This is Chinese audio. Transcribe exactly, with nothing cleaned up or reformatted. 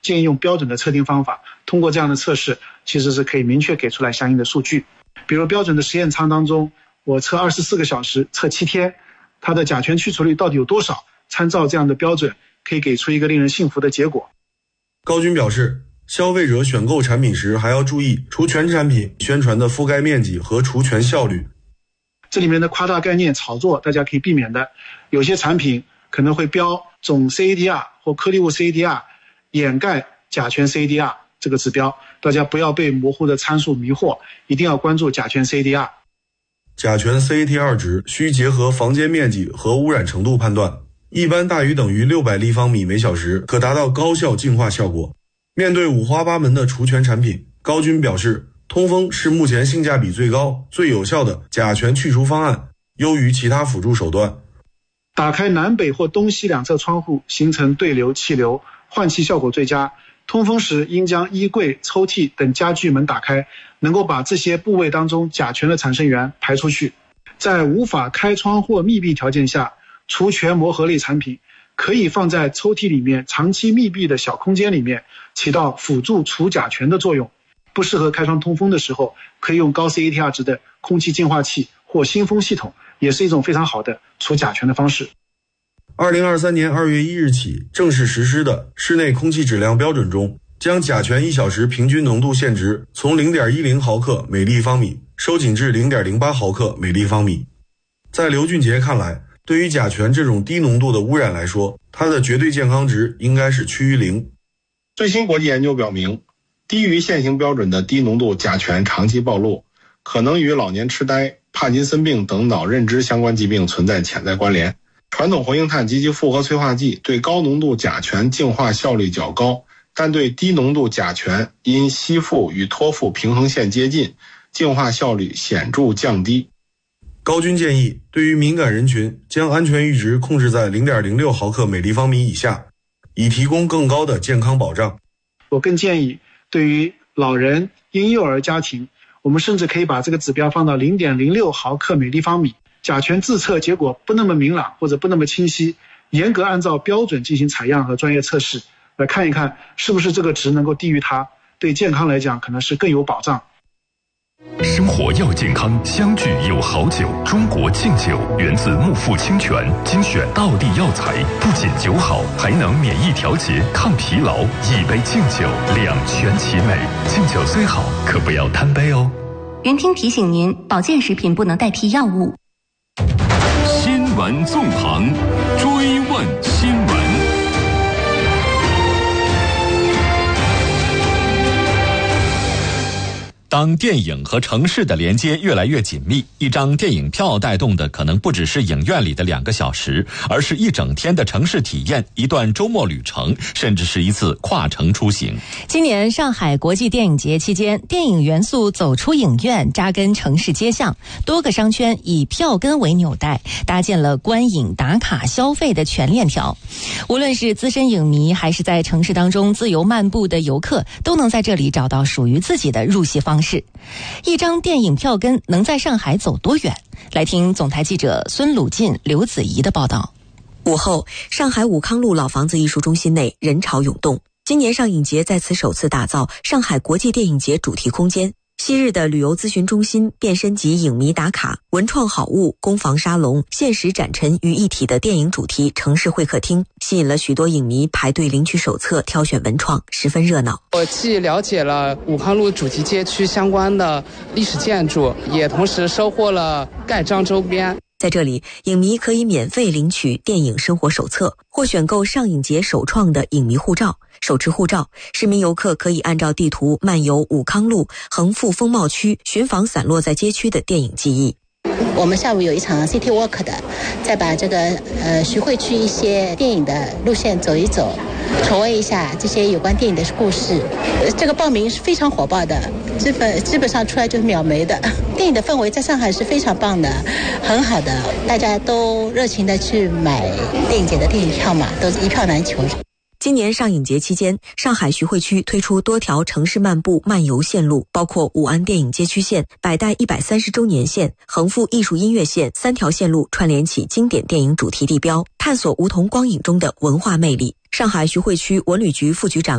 建议用标准的测定方法，通过这样的测试，其实是可以明确给出来相应的数据。比如标准的实验舱当中，我测二十四个小时，测七天，它的甲醛去除率到底有多少？参照这样的标准，可以给出一个令人信服的结果。 高军表示，消费者选购产品时还要注意除醛产品宣传的覆盖面积和除醛效率。 这里面的夸大概念炒作大家可以避免的，有些产品可能会标总 C A D R 或颗粒物 C A D R 掩盖甲醛 C A D R 这个指标，大家不要被模糊的参数迷惑，一定要关注甲醛 C A D R。 甲醛 C A D R 值需结合房间面积和污染程度判断，一般大于等于六百立方米每小时，可达到高效净化效果。面对五花八门的除醛产品，高军表示，通风是目前性价比最高、最有效的甲醛去除方案，优于其他辅助手段。 打开南北或东西两侧窗户，形成对流气流，换气效果最佳。通风时应将衣柜、抽屉等家具门打开，能够把这些部位当中甲醛的产生源排出去。在无法开窗或密闭条件下，除醛磨合类产品可以放在抽屉里面长期密闭的小空间里面，起到辅助除甲醛的作用。不适合开窗通风的时候，可以用高 C A D R 值的空气净化器或新风系统，也是一种非常好的除甲醛的方式。 二零二三年二月一日起正式实施的室内空气质量标准中，将甲醛一小时平均浓度限值从 零点一零毫克每立方米收紧至 零点零八毫克每立方米。在刘俊杰看来，对于甲醛这种低浓度的污染来说，它的绝对健康值应该是趋于零。 最新国际研究表明，低于现行标准的低浓度甲醛长期暴露，可能与老年痴呆、帕金森病等脑认知相关疾病存在潜在关联。传统活性炭及其复合催化剂对高浓度甲醛净化效率较高，但对低浓度甲醛因吸附与脱附平衡线接近，净化效率显著降低。 高军建议，对于敏感人群，将安全阈值控制在 零点零六毫克每立方米以下，以提供更高的健康保障。 我更建议，对于老人、婴幼儿家庭，我们甚至可以把这个指标放到 零点零六毫克每立方米。甲醛自测结果不那么明朗或者不那么清晰，严格按照标准进行采样和专业测试，来看一看是不是这个值能够低于它，对健康来讲可能是更有保障。 生活要健康，相聚有好酒。中国敬酒源自木富清泉，精选道地药材，不仅酒好，还能免疫调节、抗疲劳。一杯敬酒，两全其美。敬酒虽好，可不要贪杯哦。 原听提醒您，保健食品不能代替药物。 新闻纵横，追问新闻。当电影和城市的连接越来越紧密，一张电影票带动的可能不只是影院里的两个小时，而是一整天的城市体验，一段周末旅程，甚至是一次跨城出行。 今年上海国际电影节期间，电影元素走出影院，扎根城市街巷，多个商圈以票根为纽带，搭建了观影、打卡、消费的全链条。无论是资深影迷，还是在城市当中自由漫步的游客，都能在这里找到属于自己的入戏方式。一张电影票根能在上海走多远？来听总台记者孙鲁进、刘子怡的报道。 午后，上海武康路老房子艺术中心内人潮涌动。今年上影节在此首次打造上海国际电影节主题空间。昔日的旅游咨询中心变身及影迷打卡、文创好物、工坊沙龙、现实展陈于一体的电影主题城市会客厅，吸引了许多影迷排队领取手册、挑选文创，十分热闹。 我既了解了武康路主题街区相关的历史建筑，也同时收获了盖章周边。 在这里，影迷可以免费领取电影生活手册，或选购上影节首创的影迷护照。手持护照，市民游客可以按照地图漫游武康路、横幅风貌区，寻访散落在街区的电影记忆。 我们下午有一场 City Walk 的，再把这个呃徐汇区一些电影的路线走一走，重温一下这些有关电影的故事。这个报名是非常火爆的，基本基本上出来就是秒没的。电影的氛围在上海是非常棒的，很好的，大家都热情的去买电影节的电影票嘛，都是一票难求。 今年上影节期间，上海徐汇区推出多条城市漫步漫游线路，包括武安电影街区线、百代一百三十周年线、横幅艺术音乐线三条线路，串联起经典电影主题地标，探索梧桐光影中的文化魅力。上海徐汇区文旅局副局长